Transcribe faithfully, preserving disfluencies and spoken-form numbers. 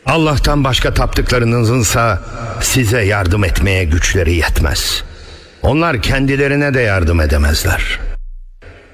Allah'tan başka taptıklarınızınsa size yardım etmeye güçleri yetmez. Onlar kendilerine de yardım edemezler.